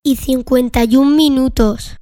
1:51.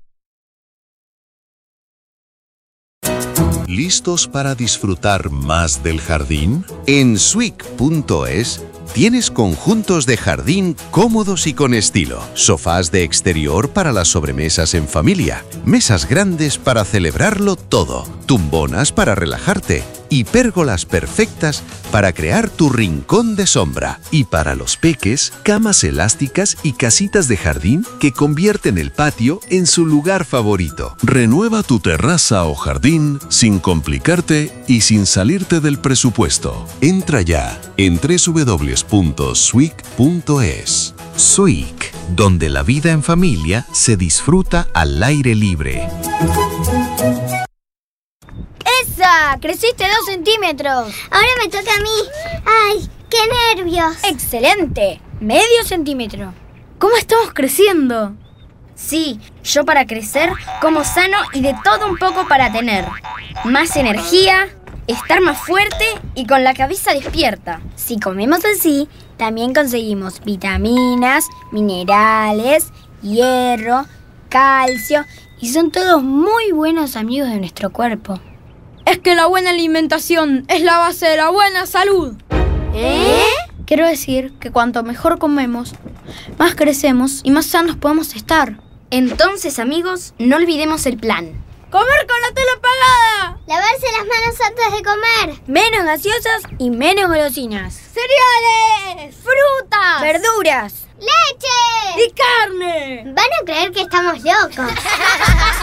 ¿Listos para disfrutar más del jardín? En Swick.es tienes conjuntos de jardín cómodos y con estilo, sofás de exterior para las sobremesas en familia, mesas grandes para celebrarlo todo, tumbonas para relajarte y pérgolas perfectas para crear tu rincón de sombra. Y para los peques, camas elásticas y casitas de jardín que convierten el patio en su lugar favorito. Renueva tu terraza o jardín sin complicarte y sin salirte del presupuesto. Entra ya en www.swick.es. Swick, donde la vida en familia se disfruta al aire libre. ¡Esa! ¡Creciste 2 centímetros! Ahora me toca a mí. ¡Ay, qué nervios! ¡Excelente! ¡Medio centímetro! ¿Cómo estamos creciendo? Sí, yo para crecer como sano y de todo un poco para tener más energía, estar más fuerte y con la cabeza despierta. Si comemos así, también conseguimos vitaminas, minerales, hierro, calcio y son todos muy buenos amigos de nuestro cuerpo. Es que la buena alimentación es la base de la buena salud. Quiero decir que cuanto mejor comemos, más crecemos y más sanos podemos estar. Entonces, amigos, no olvidemos el plan. ¡Comer con la tele apagada! Lavarse las manos antes de comer. Menos gaseosas y menos golosinas. ¡Cereales! ¡Frutas! ¡Verduras! ¡Leche! ¡Y carne! Van a creer que estamos locos.